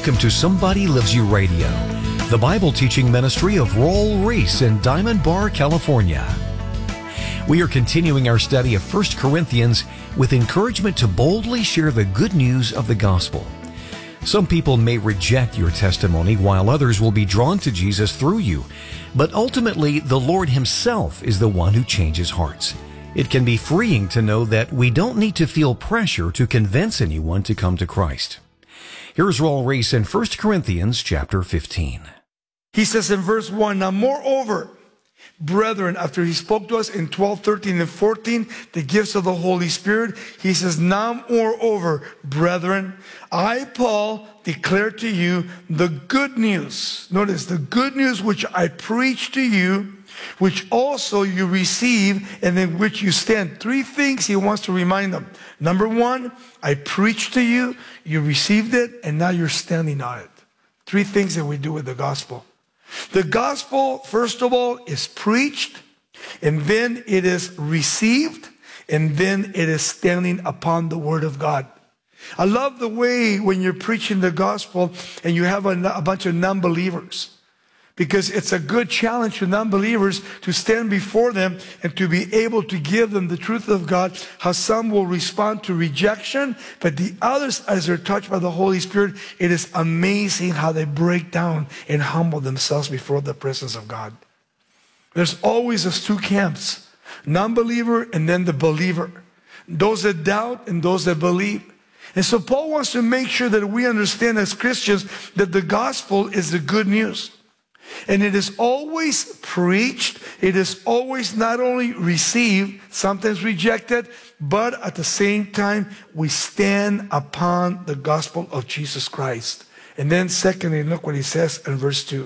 Welcome to Somebody Loves You Radio, the Bible teaching ministry of Raul Ries in Diamond Bar, California. We are continuing our study of 1 Corinthians with encouragement to boldly share the good news of the gospel. Some people may reject your testimony while others will be drawn to Jesus through you, but ultimately the Lord Himself is the one who changes hearts. It can be freeing to know that we don't need to feel pressure to convince anyone to come to Christ. Here's Raul Ries in 1 Corinthians chapter 15. He says in verse 1, now moreover, brethren, after he spoke to us in 12, 13, and 14, the gifts of the Holy Spirit, he says, now moreover, brethren, I, Paul, declare to you the good news. Notice, the good news which I preach to you, which also you receive and in which you stand. Three things he wants to remind them. Number one, I preached to you, you received it, and now you're standing on it. Three things that we do with the gospel. The gospel, first of all, is preached, and then it is received, and then it is standing upon the word of God. I love the way when you're preaching the gospel and you have a bunch of non-believers, because it's a good challenge to non-believers to stand before them and to be able to give them the truth of God, how some will respond to rejection, but the others, as they're touched by the Holy Spirit, it is amazing how they break down and humble themselves before the presence of God. There's always those two camps, non-believer and then the believer, those that doubt and those that believe. And so Paul wants to make sure that we understand as Christians that the gospel is the good news. And it is always preached. It is always not only received, sometimes rejected, but at the same time, we stand upon the gospel of Jesus Christ. And then secondly, look what he says in verse 2.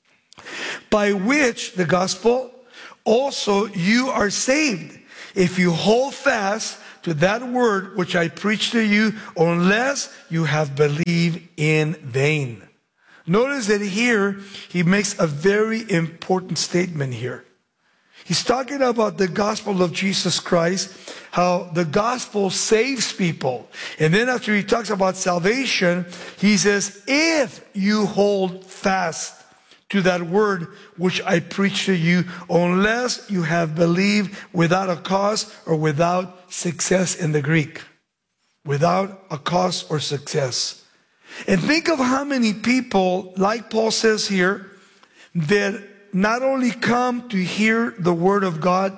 By which, the gospel, also you are saved, if you hold fast to that word which I preach to you, unless you have believed in vain. Notice that here, he makes a very important statement here. He's talking about the gospel of Jesus Christ, how the gospel saves people. And then after he talks about salvation, he says, if you hold fast to that word which I preach to you, unless you have believed without a cause or without success in the Greek. Without a cause or success. And think of how many people, like Paul says here, that not only come to hear the word of God,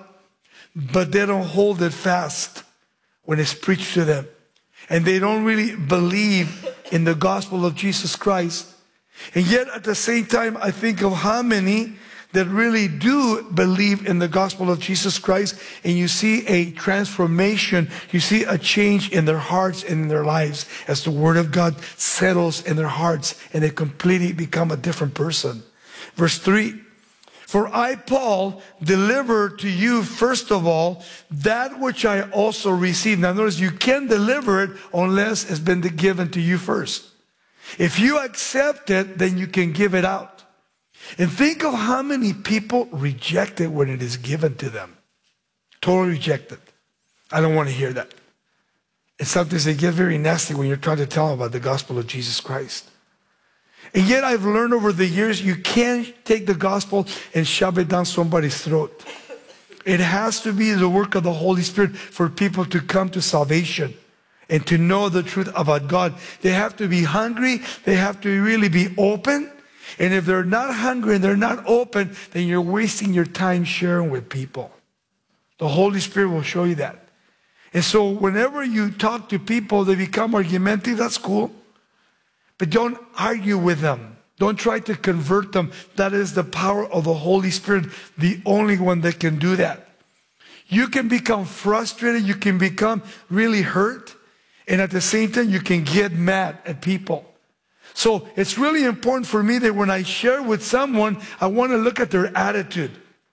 but they don't hold it fast when it's preached to them. And they don't really believe in the gospel of Jesus Christ. And yet at the same time, I think of how many that really do believe in the gospel of Jesus Christ, and you see a transformation, you see a change in their hearts and in their lives as the word of God settles in their hearts and they completely become a different person. Verse 3, for I, Paul, deliver to you first of all that which I also received. Now notice, you can't deliver it unless it's been given to you first. If you accept it, then you can give it out. And think of how many people reject it when it is given to them. Totally reject it. I don't want to hear that. And sometimes they get very nasty when you're trying to tell them about the gospel of Jesus Christ. And yet I've learned over the years, you can't take the gospel and shove it down somebody's throat. It has to be the work of the Holy Spirit for people to come to salvation and to know the truth about God. They have to be hungry. They have to really be open. And if they're not hungry and they're not open, then you're wasting your time sharing with people. The Holy Spirit will show you that. And so whenever you talk to people, they become argumentative, that's cool. But don't argue with them. Don't try to convert them. That is the power of the Holy Spirit, the only one that can do that. You can become frustrated, you can become really hurt, and at the same time you can get mad at people. So it's really important for me that when I share with someone, I want to look at their attitude.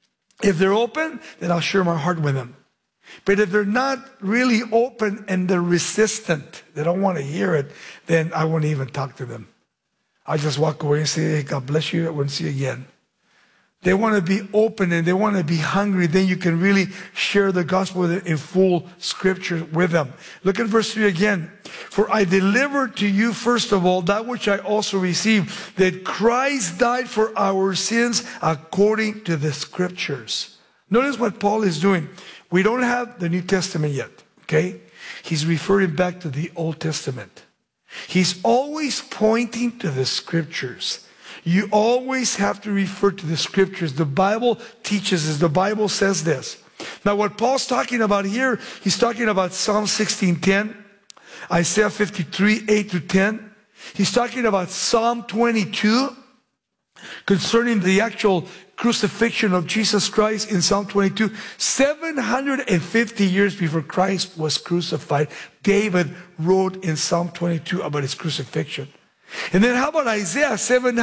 If they're open, then I'll share my heart with them. But if they're not really open and they're resistant, they don't want to hear it, then I won't even talk to them. I'll just walk away and say, hey, God bless you, I won't see you again. They want to be open and they want to be hungry. Then you can really share the gospel in full scripture with them. Look at verse 3 again. For I delivered to you first of all that which I also received, that Christ died for our sins according to the scriptures. Notice what Paul is doing. We don't have the New Testament yet, okay? He's referring back to the Old Testament. He's always pointing to the scriptures. You always have to refer to the scriptures. The Bible teaches us. The Bible says this. Now what Paul's talking about here, he's talking about Psalm 16:10, Isaiah 53, 8 to 10. He's talking about Psalm 22 concerning the actual crucifixion of Jesus Christ in Psalm 22. 750 years before Christ was crucified, David wrote in Psalm 22 about his crucifixion. And then how about Isaiah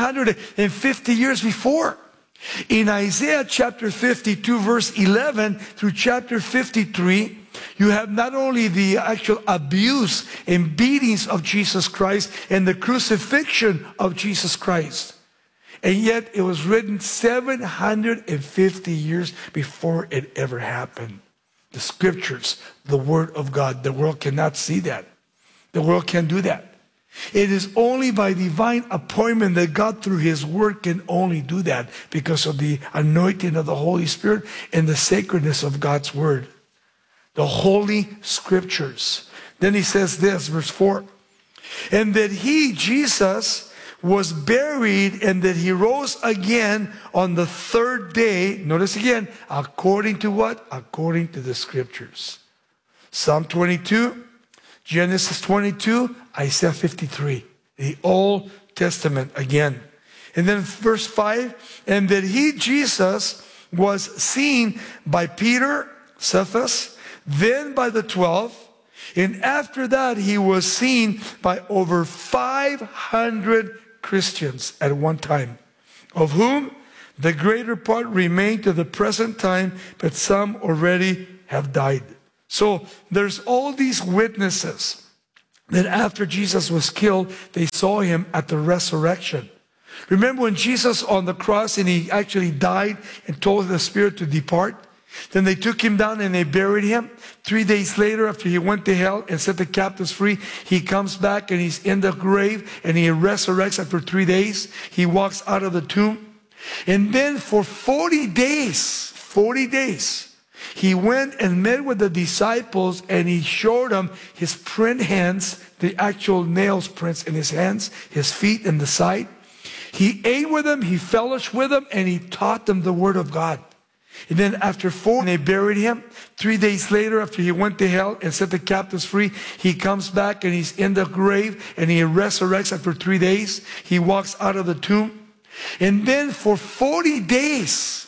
750 years before? In Isaiah chapter 52 verse 11 through chapter 53, you have not only the actual abuse and beatings of Jesus Christ and the crucifixion of Jesus Christ. And yet it was written 750 years before it ever happened. The scriptures, the word of God, the world cannot see that. The world can't do that. It is only by divine appointment that God through his word can only do that, because of the anointing of the Holy Spirit and the sacredness of God's word. The holy scriptures. Then he says this, verse 4. And that he, Jesus, was buried and that he rose again on the third day. Notice again, according to what? According to the scriptures. Psalm 22. Genesis 22, Isaiah 53, the Old Testament again. And then verse 5, and that he, Jesus, was seen by Peter, Cephas, then by the 12, and after that he was seen by over 500 Christians at one time, of whom the greater part remain to the present time, but some already have died. So there's all these witnesses that after Jesus was killed, they saw him at the resurrection. Remember when Jesus on the cross and he actually died and told the spirit to depart? Then they took him down and they buried him. 3 days later, after he went to hell and set the captives free, he comes back and he's in the grave and he resurrects after 3 days. He walks out of the tomb. And then for 40 days, he went and met with the disciples and he showed them his print hands, the actual nails prints in his hands, his feet and the side. He ate with them, he fellowshiped with them, and he taught them the word of God. And then after 4, they buried him. 3 days later, after he went to hell and set the captives free, he comes back and he's in the grave and he resurrects after 3 days. He walks out of the tomb. And then for 40 days,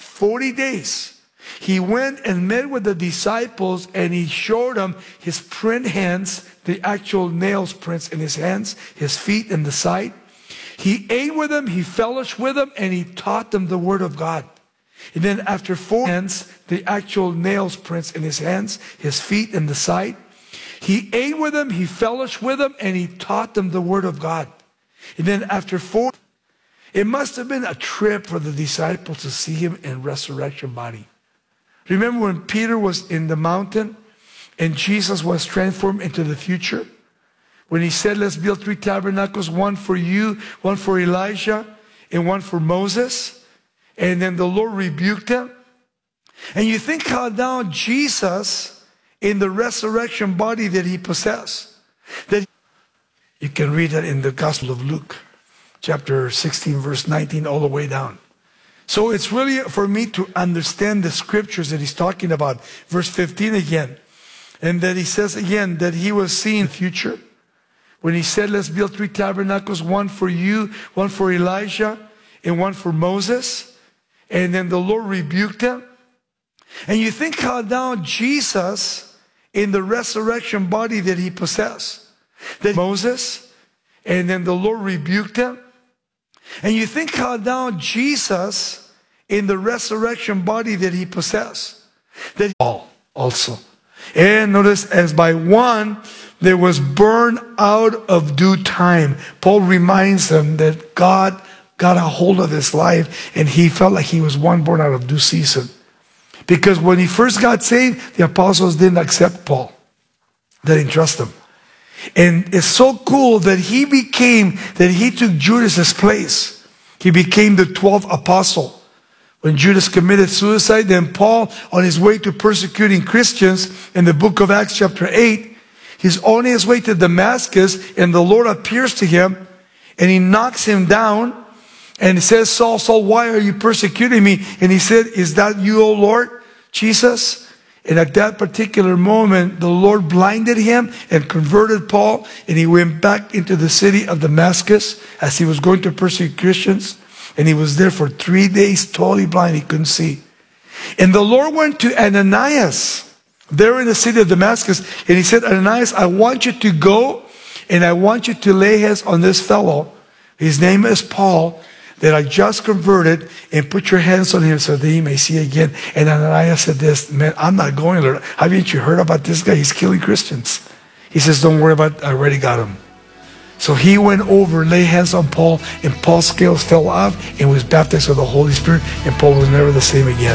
he went and met with the disciples and he showed them his print hands, the actual nails prints in his hands, his feet and the side. He ate with them, he fellowshiped with them, and he taught them the word of God. And then after 4 hands, the actual nails prints in his hands, his feet and the side. He ate with them, he fellowshiped with them, and he taught them the word of God. And then after 4, it must have been a trip for the disciples to see him in resurrection body. Remember when Peter was in the mountain and Jesus was transformed into the future? When he said, let's build 3 tabernacles, one for you, one for Elijah, and one for Moses. And then the Lord rebuked him. And you think how now Jesus, in the resurrection body that he possessed, that you can read that in the Gospel of Luke, chapter 16, verse 19, all the way down. So it's really for me to understand the scriptures that he's talking about. Verse 15 again. And that he says again that he was seeing the future. When he said, let's build 3 tabernacles, one for you, one for Elijah, and one for Moses. And then the Lord rebuked him. And you think how now Jesus, in the resurrection body that he possessed, that Moses, and then the Lord rebuked him. And you think how now Jesus, in the resurrection body that he possessed, that all also. And notice, as by one, there was burned out of due time. Paul reminds them that God got a hold of his life, and he felt like he was one born out of due season. Because when he first got saved, the apostles didn't accept Paul. They didn't trust him. And it's so cool that he took Judas's place. He became the 12th apostle. When Judas committed suicide, then Paul, on his way to persecuting Christians in the book of Acts chapter 8, he's on his way to Damascus, and the Lord appears to him, and he knocks him down, and he says, Saul, Saul, why are you persecuting me? And he said, is that you, O Lord Jesus? And at that particular moment, the Lord blinded him and converted Paul, and he went back into the city of Damascus as he was going to persecute Christians. And he was there for 3 days, totally blind. He couldn't see. And the Lord went to Ananias, there in the city of Damascus. And he said, Ananias, I want you to go, and I want you to lay hands on this fellow. His name is Paul, that I just converted, and put your hands on him so that he may see again. And Ananias said this, man, I'm not going, Lord. Haven't you heard about this guy? He's killing Christians. He says, don't worry about it. I already got him. So he went over, laid hands on Paul, and Paul's scales fell off and was baptized with the Holy Spirit, and Paul was never the same again.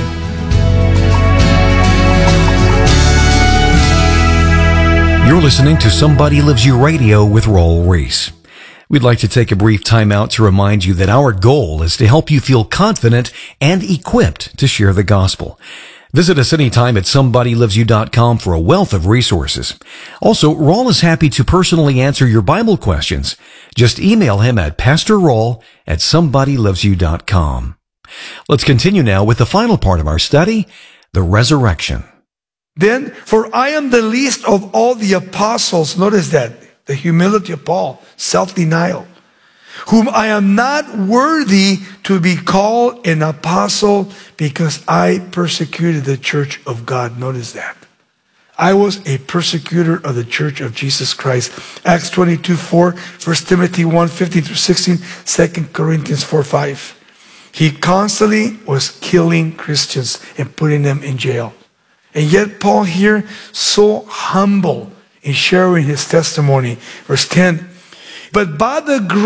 You're listening to Somebody Loves You Radio with Raul Ries. We'd like to take a brief time out to remind you that our goal is to help you feel confident and equipped to share the gospel. Visit us anytime at somebodylovesyou.com for a wealth of resources. Also, Raul is happy to personally answer your Bible questions. Just email him at pastorraul@somebodylovesyou.com. Let's continue now with the final part of our study, the resurrection. Then, for I am the least of all the apostles. Notice that. The humility of Paul, self-denial, whom I am not worthy to be called an apostle because I persecuted the church of God. Notice that. I was a persecutor of the church of Jesus Christ. Acts 22:4, 1 Timothy 1:15-16, 2 Corinthians 4:5. He constantly was killing Christians and putting them in jail. And yet Paul here, so humble in sharing his testimony. Verse 10, but by the grace